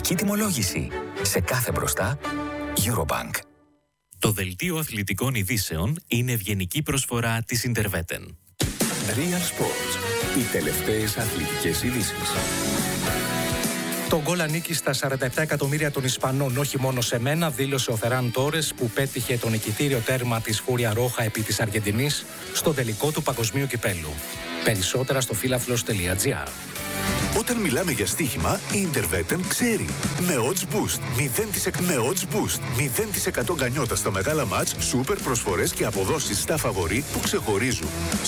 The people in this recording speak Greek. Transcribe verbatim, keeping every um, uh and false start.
κακή τιμολόγηση. Σε κάθε μπροστά, Eurobank. Το δελτίο αθλητικών ειδήσεων είναι ευγενική προσφορά της Interveten. Real Sports. Οι τελευταίες αθλητικές ειδήσεις. Το γκολ ανήκει στα σαράντα επτά εκατομμύρια των Ισπανών, όχι μόνο σε μένα, δήλωσε ο Φεράν Τόρες, που πέτυχε το νικητήριο τέρμα της Φούρια Ρόχα επί της Αργεντινής στο τελικό του Παγκοσμίου Κυπέλλου. Περισσότερα στο φίλαθλος τελεία τζι άρ. Όταν μιλάμε για στοίχημα, η Interveten ξέρει. Με Odds Boost, μηδέν τοις εκατό με Odds Boost, μηδέν τοις εκατό γκανιότα στα μεγάλα μάτς, σούπερ προσφορές και αποδόσεις στα φαβορί που ξεχωρίζουν.